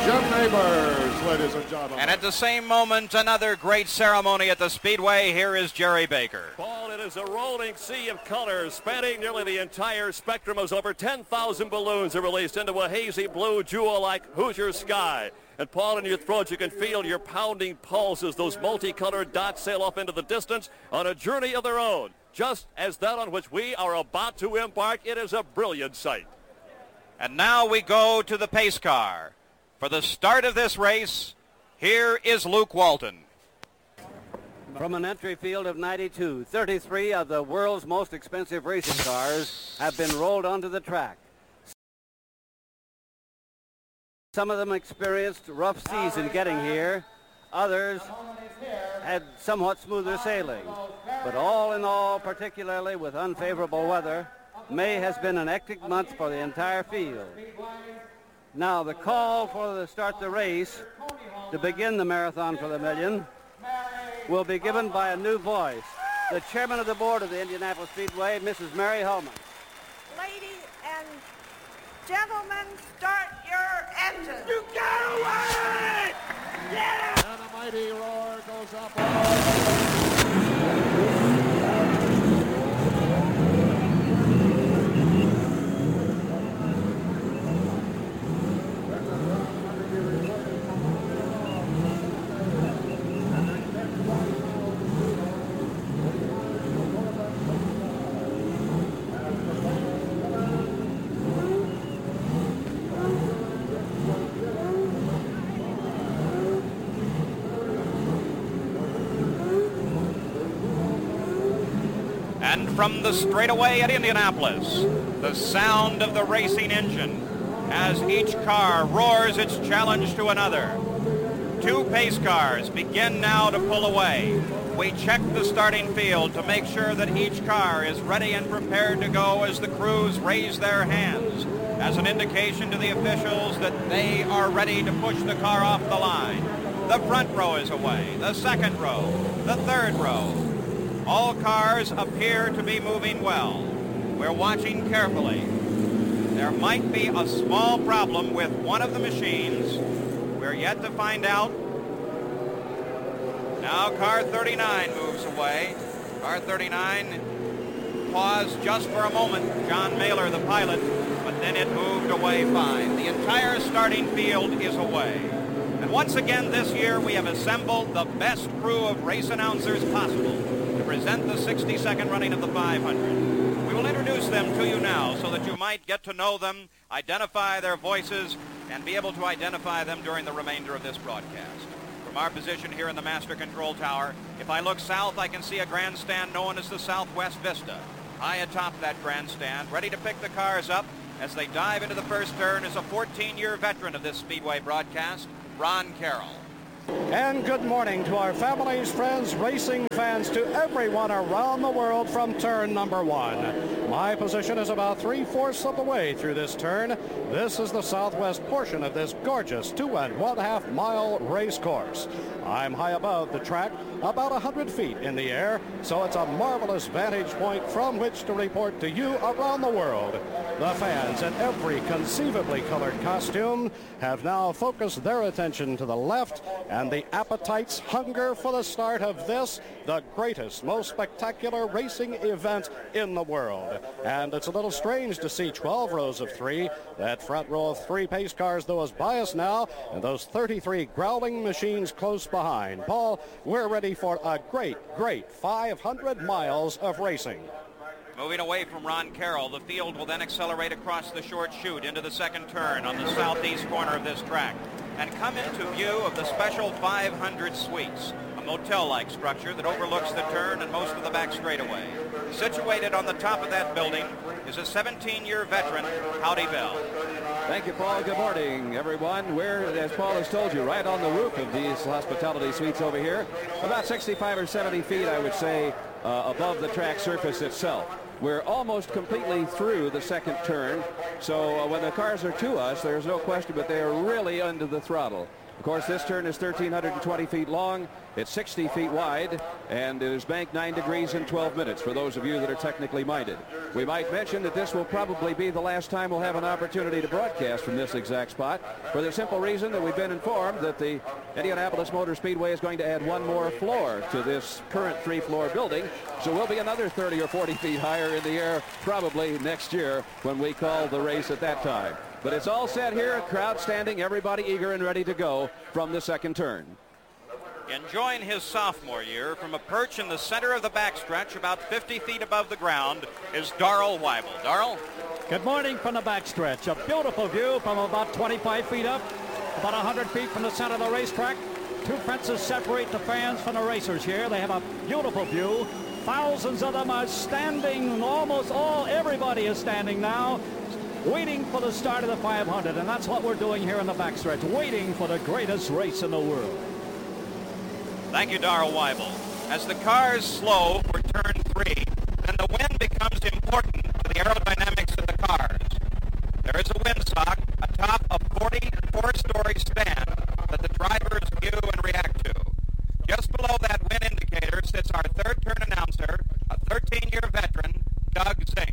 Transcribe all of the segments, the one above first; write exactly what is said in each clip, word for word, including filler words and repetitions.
Jim Neighbors, ladies and gentlemen. And at the same moment, another great ceremony at the Speedway. Here is Jerry Baker. Paul, it is a rolling sea of colors spanning nearly the entire spectrum as over ten thousand balloons are released into a hazy blue jewel like Hoosier sky. And Paul, in your throat, you can feel your pounding pulse as those multicolored dots sail off into the distance on a journey of their own. Just as that on which we are about to embark, it is a brilliant sight. And now we go to the pace car. For the start of this race, here is Luke Walton. From an entry field of ninety-two, thirty-three of the world's most expensive racing cars have been rolled onto the track. Some of them experienced rough seas in getting here. Others had somewhat smoother sailing. But all in all, particularly with unfavorable weather, May has been an hectic month for the entire field. Now, the call for the start the race to begin the Marathon for the Million will be given by a new voice. The chairman of the board of the Indianapolis Speedway, Missus Mary Holman. Ladies and gentlemen, start your engines. You got away! Yeah! And a mighty roar goes up. And from the straightaway at Indianapolis, the sound of the racing engine as each car roars its challenge to another. Two pace cars begin now to pull away. We check the starting field to make sure that each car is ready and prepared to go as the crews raise their hands as an indication to the officials that they are ready to push the car off the line. The front row is away, the second row, the third row. All cars appear to be moving well. We're watching carefully. There might be a small problem with one of the machines. We're yet to find out. Now car thirty-nine moves away. Car thirty-nine paused just for a moment, John Mailer, the pilot, but then it moved away fine. The entire starting field is away. And once again this year we have assembled the best crew of race announcers possible to present the sixty-second running of the five hundred. We will introduce them to you now so that you might get to know them, identify their voices, and be able to identify them during the remainder of this broadcast. From our position here in the Master Control Tower, if I look south, I can see a grandstand known as the Southwest Vista. High atop that grandstand, ready to pick the cars up as they dive into the first turn, is a fourteen-year veteran of this Speedway broadcast, Ron Carroll. And good morning to our families, friends, racing fans, to everyone around the world from turn number one. My position is about three-fourths of the way through this turn. This is the southwest portion of this gorgeous two and one half mile race course. I'm high above the track, about one hundred feet in the air, so it's a marvelous vantage point from which to report to you around the world. The fans in every conceivably colored costume have now focused their attention to the left, and the appetites hunger for the start of this, the greatest, most spectacular racing event in the world. And it's a little strange to see twelve rows of three. That front row of three pace cars, though, is by us now, and those thirty-three growling machines close behind. Paul, we're ready for a great, great five hundred miles of racing. Moving away from Ron Carroll, the field will then accelerate across the short chute into the second turn on the southeast corner of this track and come into view of the special five hundred suites, a motel-like structure that overlooks the turn and most of the back straightaway. Situated on the top of that building is a seventeen-year veteran, Howdy Bell. Thank you, Paul. Good morning, everyone. We're, as Paul has told you, right on the roof of these hospitality suites over here, about sixty-five or seventy feet, I would say, uh, above the track surface itself. We're almost completely through the second turn, so uh, when the cars are to us, there's no question, but they are really under the throttle. Of course, this turn is one thousand three hundred twenty feet long. It's sixty feet wide, and it is banked nine degrees in twelve minutes for those of you that are technically minded. We might mention that this will probably be the last time we'll have an opportunity to broadcast from this exact spot, for the simple reason that we've been informed that the Indianapolis Motor Speedway is going to add one more floor to this current three-floor building. So we'll be another thirty or forty feet higher in the air probably next year when we call the race at that time. But it's all set here, crowd standing, everybody eager and ready to go from the second turn. Enjoying his sophomore year from a perch in the center of the backstretch about fifty feet above the ground is Darrell Weibel. Darrell? Good morning from the backstretch. A beautiful view from about twenty-five feet up, about one hundred feet from the center of the racetrack. Two fences separate the fans from the racers here. They have a beautiful view. Thousands of them are standing, almost all, everybody is standing now, waiting for the start of the five hundred, and that's what we're doing here in the backstretch, waiting for the greatest race in the world. Thank you, Darrell Weibel. As the cars slow for turn three, then the wind becomes important to the aerodynamics of the cars. There is a windsock atop a forty-four-story span that the drivers view and react to. Just below that wind indicator sits our third-turn announcer, a thirteen-year veteran, Doug Zink.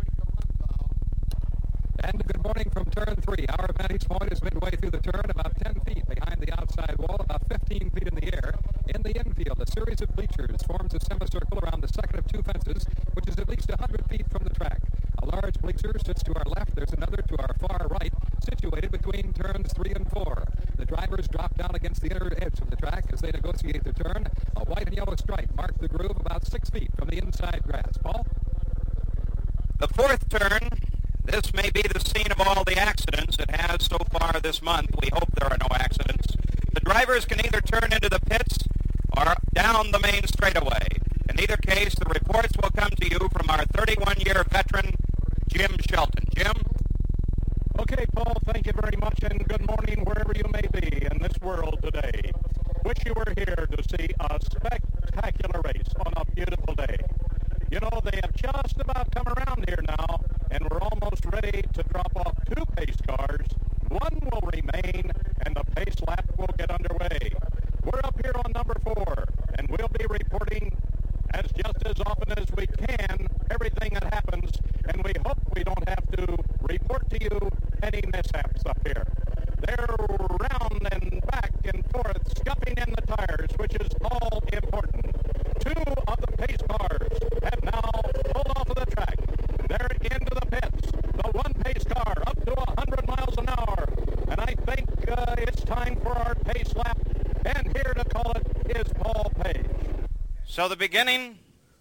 And good morning from turn three. Our vantage point is midway through the turn, about ten feet behind the outside wall, about fifteen feet in the air. In the infield, a series of bleachers forms a semicircle around the second of two fences, which is at least one hundred feet from the track. A large bleacher sits to our left. There's another to our far right, situated between turns three and four. The drivers drop down against the inner edge of the track as they negotiate their turn. A white and yellow stripe marks the groove about six feet from the inside grass. Paul? The fourth turn. This may be the scene of all the accidents it has so far this month. We hope there are no accidents. The drivers can either turn into the pits or down the main straightaway. In either case, the reports will come to you from our thirty-one-year veteran, Jim Shelton. Jim? Okay, Paul, thank you very much, and good morning wherever you may be in this world today. Wish you were here to see a spectacular race on a beautiful day. You know, they have just about come around here now, and we're almost ready to drop off two pace cars. One will remain, and the pace lap will get underway. We're up here on number four, and we'll be reporting as just as often as we can everything that happens, and we hope we don't have to report to you any mishaps up here. They're round and back and forth, scuffing in the tires, which is all important. Two of the pace cars have now pulled off of the track. They're into the pits. The one pace car up to one hundred miles an hour. And I think uh, it's time for our pace lap. And here to call it is Paul Page. So the beginning,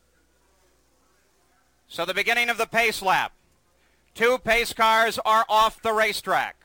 so the beginning of the pace lap. Two pace cars are off the racetrack.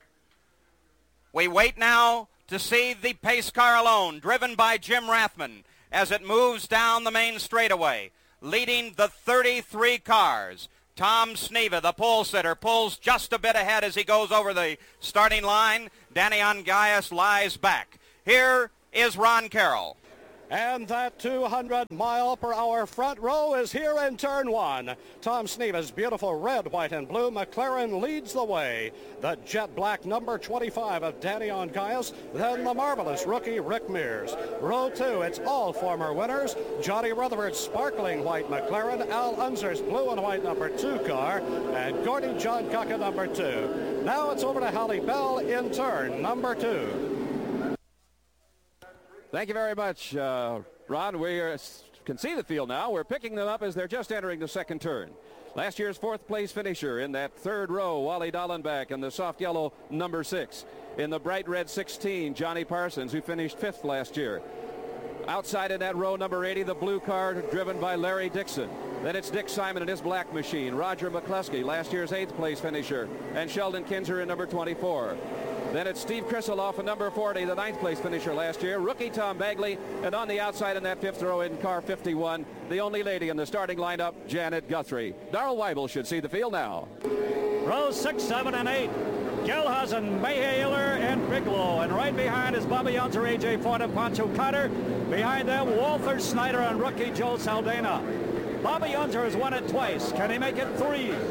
We wait now to see the pace car alone, driven by Jim Rathman, as it moves down the main straightaway, leading the thirty-three cars. Tom Sneva, the pole sitter, pulls just a bit ahead as he goes over the starting line. Danny Ongais lies back. Here is Ron Carroll. And that two hundred mile per hour front row is here in turn one. Tom Sneva's beautiful red, white, and blue McLaren leads the way. The jet black number twenty-five of Danny Ongais, then the marvelous rookie Rick Mears. Row two, it's all former winners. Johnny Rutherford's sparkling white McLaren, Al Unser's blue and white number two car, and Gordy John Kaka number two. Now it's over to Halle Bell in turn number two. Thank you very much, uh, Ron. We are, can see the field now. We're picking them up as they're just entering the second turn. Last year's fourth place finisher in that third row, Wally Dallenbach, in the soft yellow number six. In the bright red sixteen, Johnny Parsons, who finished fifth last year. Outside in that row, number eighty, the blue car driven by Larry Dixon. Then it's Dick Simon and his black machine. Roger McCluskey, last year's eighth place finisher. And Sheldon Kinzer in number twenty-four. Then it's Steve Krisseloff in number forty, the ninth place finisher last year. Rookie Tom Bagley. And on the outside in that fifth row in car fifty-one, the only lady in the starting lineup, Janet Guthrie. Darrell Weibel should see the field now. Row six, seven, and eight. Gilhusen, Mayhaler, and Bigelow. And right behind is Bobby Unser, A J Ford, and Pancho Carter. Behind them, Walter Snyder and rookie Joe Saldana. Bobby Unser has won it twice. Can he make it three? Four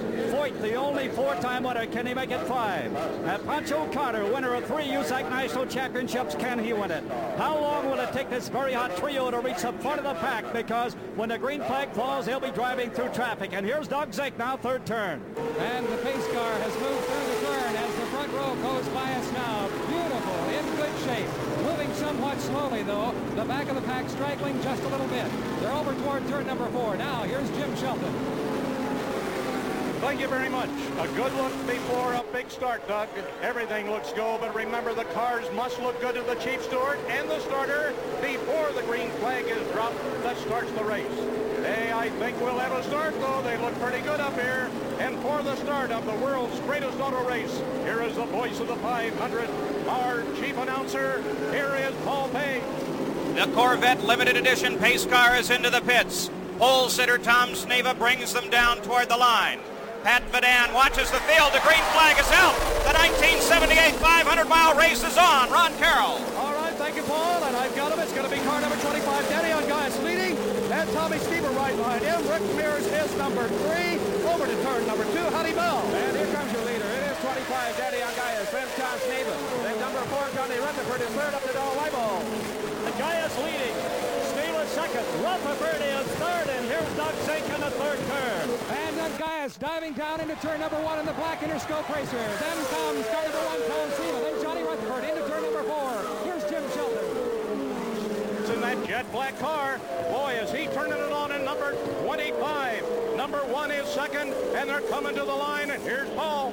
Hoyt, the only four-time winner. Can he make it five? And Pancho Carter, winner of three U S A C National Championships. Can he win it? How long will it take this very hot trio to reach the front of the pack? Because when the green flag falls, they'll be driving through traffic. And here's Doug Zink now, third turn. And the pace car has moved through the turn as the front row goes by us now. Beautiful, in good shape. Moving somewhat slowly, though. The back of the pack straggling just a little bit. They're over toward turn number four. Now, here's Jim Shelton. Thank you very much. A good look before a big start, Doug. Everything looks go, but remember the cars must look good to the chief steward and the starter before the green flag is dropped. That starts the race. Hey, I think we'll have a start, though. They look pretty good up here. And for the start of the world's greatest auto race, here is the voice of the five hundred, our chief announcer. Here is Paul Page. The Corvette limited edition pace car is into the pits. Pole sitter Tom Sneva brings them down toward the line. Pat Vidan watches the field. The green flag is out. The nineteen seventy-eight five hundred mile race is on. Ron Carroll. All right, thank you, Paul. And I've got him. It's going to be car number twenty-five, Danny Ungais leading. And Tommy Stever right behind him. Rick Mears is number three. Over to turn number two, Honey Bell. And here comes your leader. It is twenty-five, Danny Ungais. Then Tom Sneva. Then number four, Johnny Rutherford is third up the Darrell Weibel. Ungais leading. Sneva second. Rutherford is third. And here's Doug Zink in the third turn. And Ungais diving down into turn number one in the black Interscope Racer. Then comes car number one, Tom Sneva. Then Johnny Rutherford into turn number four. Here's Jim Shelton. It's in that jet black car. Boy, is he turning it on in number twenty-five. Number one is second, and they're coming to the line. And here's Paul.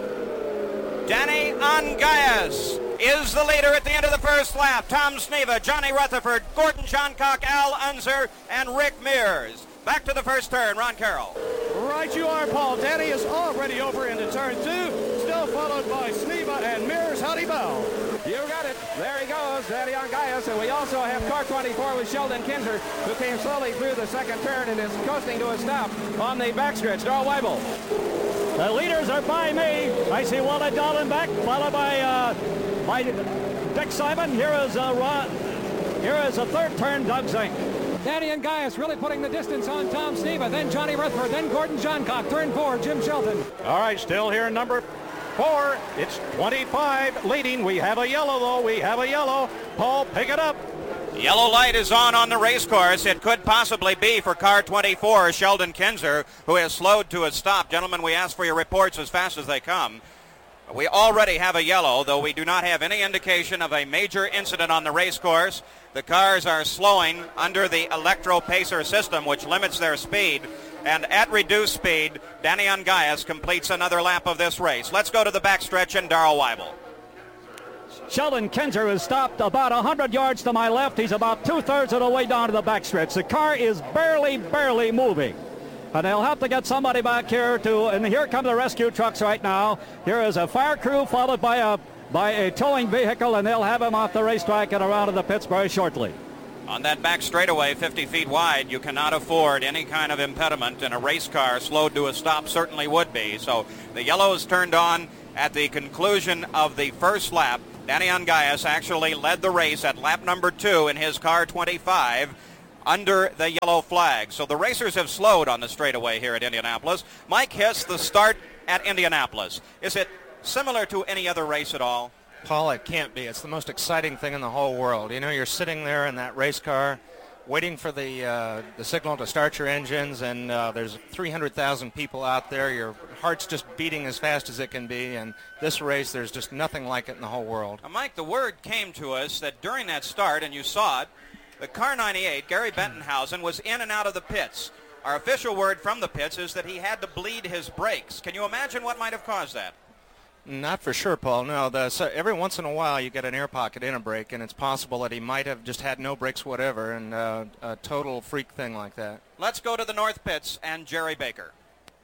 Danny Ungais is the leader at the end of the first lap. Tom Sneva, Johnny Rutherford, Gordon Johncock, Al Unser, and Rick Mears. Back to the first turn, Ron Carroll. Right you are, Paul. Danny is already over into turn two, still followed by Sneva and Mears. Howdy Bell. You got it. There he goes, Danny Ungais. And we also have car twenty-four with Sheldon Kinzer, who came slowly through the second turn and is coasting to a stop on the backstretch. Darrell Weibel. The leaders are by me. I see Wally Dallenbach, followed by uh, by Dick Simon. Here is a uh, here is a third turn, Doug Zink. Danny Ungais really putting the distance on Tom Sneva. Then Johnny Rutherford. Then Gordon Johncock. Turn four, Jim Shelton. All right, still here in number four. It's twenty-five leading. We have a yellow, though. We have a yellow. Paul, pick it up. Yellow light is on on the race course. It could possibly be for car twenty-four, Sheldon Kinzer, who has slowed to a stop. Gentlemen, we ask for your reports as fast as they come. We already have a yellow, though we do not have any indication of a major incident on the race course. The cars are slowing under the Electro Pacer system, which limits their speed. And at reduced speed, Danny Ungais completes another lap of this race. Let's go to the backstretch in Darrell Weibel. Sheldon Kinzer is stopped about one hundred yards to my left. He's about two-thirds of the way down to the backstretch. The car is barely, barely moving. And they'll have to get somebody back here to, and here come the rescue trucks right now. Here is a fire crew followed by a by a towing vehicle, and they'll have him off the racetrack and around to the pits very shortly. On that back straightaway, fifty feet wide, you cannot afford any kind of impediment, and a race car slowed to a stop certainly would be. So the yellow is turned on at the conclusion of the first lap. Danny Ungais actually led the race at lap number two in his car twenty-five under the yellow flag. So the racers have slowed on the straightaway here at Indianapolis. Mike Hiss, the start at Indianapolis. Is it similar to any other race at all? Paul, it can't be. It's the most exciting thing in the whole world. You know, you're sitting there in that race car waiting for the uh, the signal to start your engines, and uh, there's three hundred thousand people out there. Your heart's just beating as fast as it can be, and this race, there's just nothing like it in the whole world. Now, Mike, the word came to us that during that start, and you saw it, the car ninety-eight, Gary Bentonhausen, was in and out of the pits. Our official word from the pits is that he had to bleed his brakes. Can you imagine what might have caused that? Not for sure, Paul. No, the, so every once in a while you get an air pocket in a brake, and it's possible that he might have just had no brakes whatever, and uh, a total freak thing like that. Let's go to the North Pits and Jerry Baker.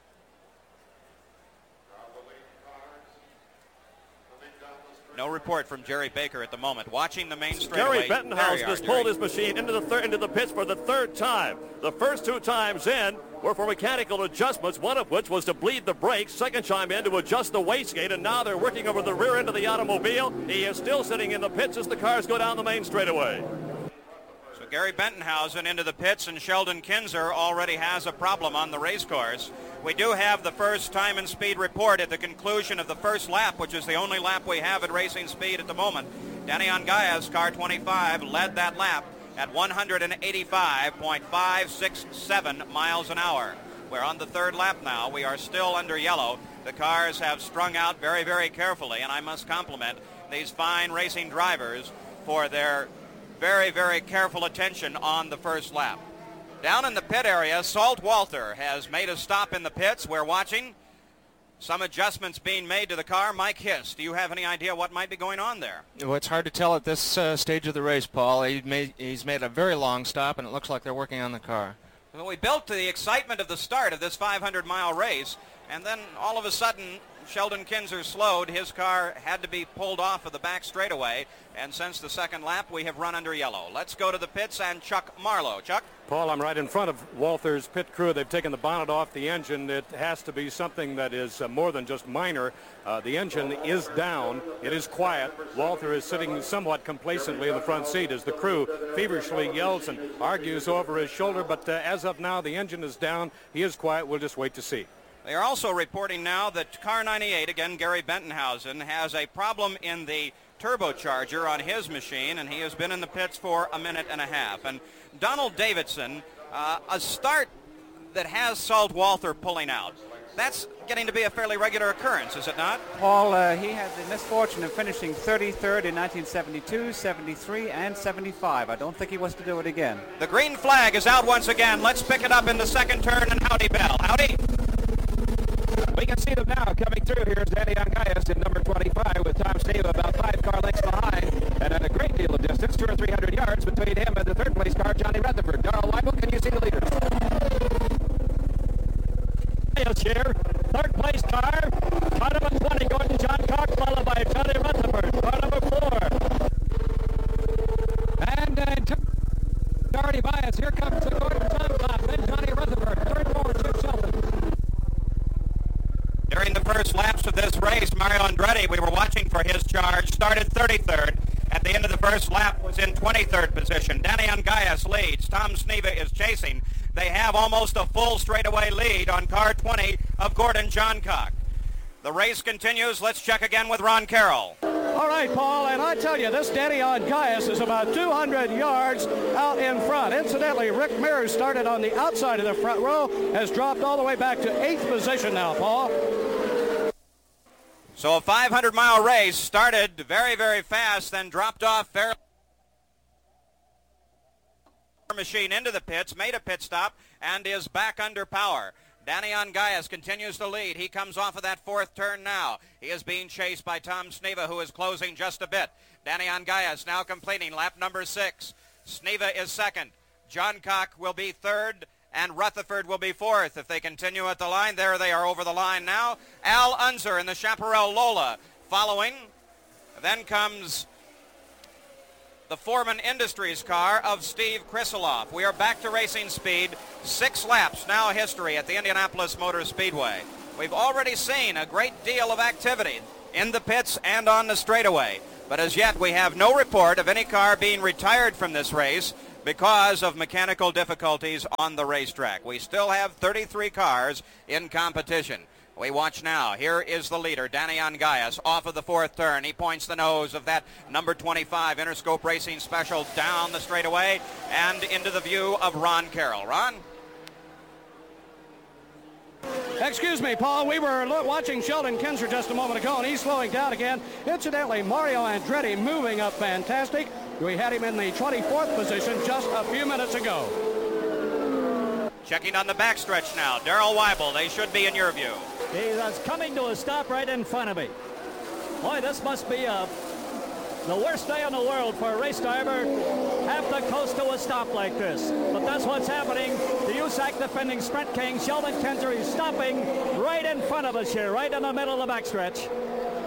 No report from Jerry Baker at the moment. Watching the main straightaway. Gary Bentonhausen has pulled his machine into the third into the pits for the third time. The first two times in were for mechanical adjustments, one of which was to bleed the brakes. Second time in to adjust the wastegate, and now they're working over the rear end of the automobile. He is still sitting in the pits as the cars go down the main straightaway. So Gary Bentonhausen into the pits, and Sheldon Kinzer already has a problem on the race course. We do have the first time and speed report at the conclusion of the first lap, which is the only lap we have at racing speed at the moment. Danny Ongayas, car twenty-five, led that lap at one eighty-five point five six seven miles an hour. We're on the third lap now. We are still under yellow. The cars have strung out very, very carefully, and I must compliment these fine racing drivers for their very, very careful attention on the first lap. Down in the pit area, Salt Walther has made a stop in the pits. We're watching some adjustments being made to the car. Mike Hiss, do you have any idea what might be going on there? Well, it's hard to tell at this uh, stage of the race, Paul. He made, he's made a very long stop, and it looks like they're working on the car. Well, we built to the excitement of the start of this five hundred mile race, and then all of a sudden Sheldon Kinzer slowed. His car had to be pulled off of the back straightaway, and since the second lap we have run under yellow. Let's go to the pits and Chuck Marlowe. Chuck? Paul, I'm right in front of Walther's pit crew. They've taken the bonnet off the engine. It has to be something that is uh, more than just minor. Uh, the engine is down. It is quiet. Walther is sitting somewhat complacently in the front seat as the crew feverishly yells and argues over his shoulder. But uh, as of now, the engine is down. He is quiet. We'll just wait to see. They are also reporting now that car ninety-eight, again Gary Bentonhausen, has a problem in the turbocharger on his machine, and he has been in the pits for a minute and a half. And Donald Davidson, uh, a start that has Salt Walther pulling out, that's getting to be a fairly regular occurrence, is it not? Paul, uh, he had the misfortune of finishing thirty-third in nineteen seventy-two, seventy-three, and seventy-five. I don't think he wants to do it again. The green flag is out once again. Let's pick it up in the second turn, and howdy, Bell. Howdy. We can see them now coming through. Here's Danny Ongayas in number twenty-five with Tom Sneva about five car lengths behind. And at a great deal of distance, two or three hundred yards between him and the third place car, Johnny Rutherford. Darrell Weibel, can you see the leaders? Yes, here. Third place car, car number twenty, Gordon John Cox, followed by Johnny Rutherford. Car number four. And uh, already by us. Here comes the Gordon John Cox, then Johnny Rutherford. Third forward, Chip Shelton. During the first laps of this race, Mario Andretti, we were watching for his charge, started thirty-third. At the end of the first lap, was in twenty-third position. Danny Ongayas leads. Tom Sneva is chasing. They have almost a full straightaway lead on car twenty of Gordon Johncock. The race continues. Let's check again with Ron Carroll. All right, Paul, and I tell you, this Danny Ongayas is about two hundred yards out in front. Incidentally, Rick Mears started on the outside of the front row, has dropped all the way back to eighth position now, Paul. So a five hundred mile race started very, very fast, then dropped off fairly. Machine into the pits, made a pit stop, and is back under power. Danny Ongayas continues to lead. He comes off of that fourth turn now. He is being chased by Tom Sneva, who is closing just a bit. Danny Ongayas now completing lap number six. Sneva is second. Johncock will be third, and Rutherford will be fourth. If they continue at the line, there they are over the line now. Al Unser in the Chaparral Lola following. Then comes the Foreman Industries car of Steve Krisiloff. We are back to racing speed. Six laps now history at the Indianapolis Motor Speedway. We've already seen a great deal of activity in the pits and on the straightaway. But as yet, we have no report of any car being retired from this race because of mechanical difficulties on the racetrack. We still have thirty-three cars in competition. We watch now. Here is the leader, Danny Ongayas, off of the fourth turn. He points the nose of that number twenty-five Interscope Racing Special down the straightaway and into the view of Ron Carroll. Ron? Excuse me, Paul. We were lo- watching Sheldon Kinzer just a moment ago, and he's slowing down again. Incidentally, Mario Andretti moving up fantastic. We had him in the twenty-fourth position just a few minutes ago. Checking on the backstretch now. Darrell Weibel, they should be in your view. He's coming to a stop right in front of me. Boy, this must be a, the worst day in the world for a race driver. Have to coast to a stop like this. But that's what's happening. The U S A C defending Sprint King, Sheldon Kinzer, is stopping right in front of us here, right in the middle of the backstretch.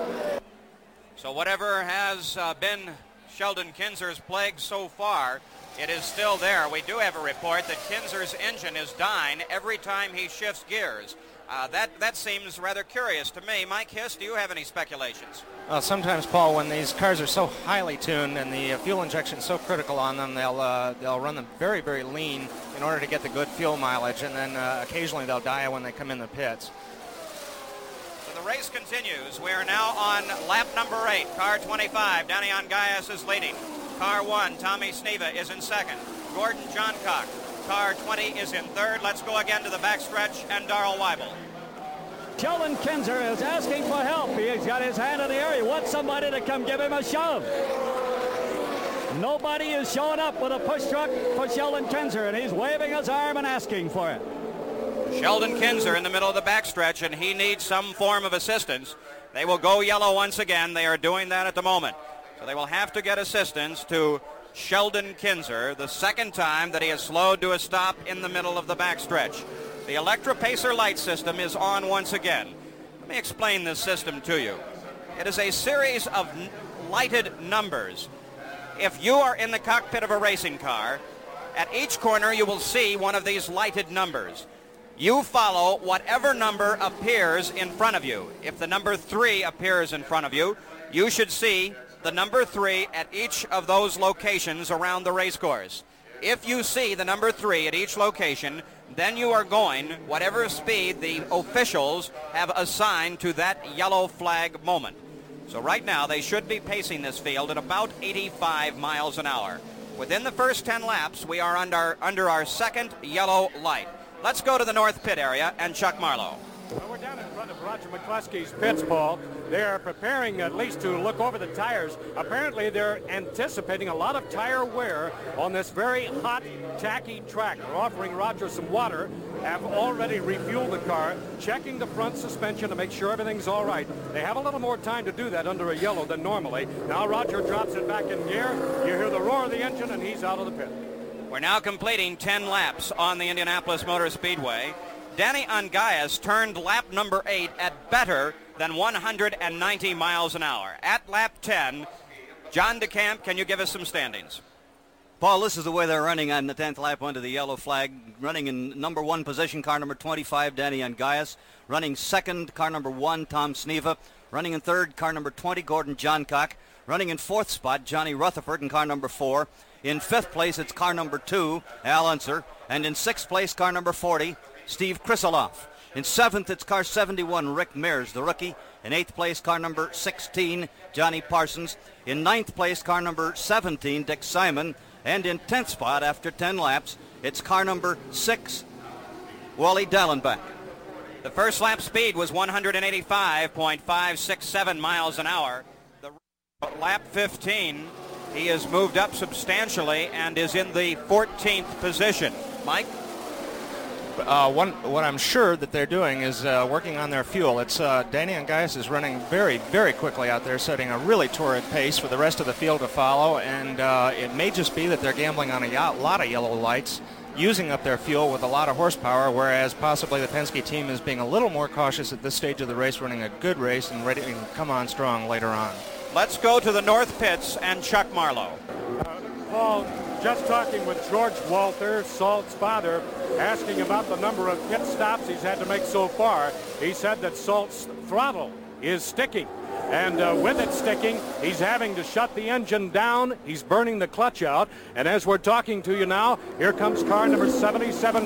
So whatever has uh, been Sheldon Kinzer's plague so far It is still there. We do have a report that Kinser's engine is dying every time he shifts gears. Uh, that, that seems rather curious to me. Mike Hiss, do you have any speculations? Well, sometimes, Paul, when these cars are so highly tuned and the uh, fuel injection is so critical on them, they'll uh, they'll run them very, very lean in order to get the good fuel mileage, and then uh, occasionally they'll die when they come in the pits. So the race continues. We are now on lap number eight. Car twenty-five, Danny Ongais is leading. Car one, Tommy Sneva is in second. Gordon Johncock, car twenty, is in third. Let's go again to the backstretch and Darrell Weibel. Sheldon Kinser is asking for help. He's got his hand in the air. He wants somebody to come give him a shove. Nobody is showing up with a push truck for Sheldon Kinser, and he's waving his arm and asking for it. Sheldon Kinser in the middle of the backstretch, and he needs some form of assistance. They will go yellow once again. They are doing that at the moment. So they will have to get assistance to Sheldon Kinser, the second time that he has slowed to a stop in the middle of the backstretch. The Electropacer light system is on once again. Let me explain this system to you. It is a series of n- lighted numbers. If you are in the cockpit of a racing car, at each corner you will see one of these lighted numbers. You follow whatever number appears in front of you. If the number three appears in front of you, you should see the number three at each of those locations around the race course. If you see the number three at each location, then you are going whatever speed the officials have assigned to that yellow flag moment. So right now they should be pacing this field at about eighty-five miles an hour. Within the first ten laps, we are under, under our second yellow light. Let's go to the north pit area and Chuck Marlowe. Well, we're down in front of Roger McCluskey's pits, Paul. They are preparing at least to look over the tires. Apparently, they're anticipating a lot of tire wear on this very hot, tacky track. They're offering Roger some water, have already refueled the car, checking the front suspension to make sure everything's all right. They have a little more time to do that under a yellow than normally. Now Roger drops it back in gear. You hear the roar of the engine, and he's out of the pit. We're now completing ten laps on the Indianapolis Motor Speedway. Danny Ongais turned lap number eight at better than one hundred ninety miles an hour. At lap ten, John DeCamp, can you give us some standings? Paul, this is the way they're running on the tenth lap under the yellow flag. Running in number one position, car number twenty-five, Danny Ongais. Running second, car number one, Tom Sneva. Running in third, car number twenty, Gordon Johncock. Running in fourth spot, Johnny Rutherford in car number four. In fifth place, it's car number two, Al Unser. And in sixth place, car number forty, Steve Krisiloff. In seventh, it's car seventy-one, Rick Mears, the rookie. In eighth place, car number sixteen, Johnny Parsons. In ninth place, car number seventeen, Dick Simon. And in tenth spot, after ten laps, it's car number six, Wally Dallenbach. The first lap speed was one hundred eighty-five point five six seven miles an hour. The lap fifteen, he has moved up substantially and is in the fourteenth position. Mike? Uh, one, what I'm sure that they're doing is uh, working on their fuel. It's uh, Danny Ongais is running very, very quickly out there, setting a really torrid pace for the rest of the field to follow, and uh, it may just be that they're gambling on a lot of yellow lights, using up their fuel with a lot of horsepower, whereas possibly the Penske team is being a little more cautious at this stage of the race, running a good race and ready to come on strong later on. Let's go to the north pits and Chuck Marlowe. Uh, Paul, just talking with George Walther, Salt's father, asking about the number of pit stops he's had to make so far. He said that Salt's throttle is sticking. And uh, with it sticking, he's having to shut the engine down. He's burning the clutch out. And as we're talking to you now, here comes car number seventy-seven.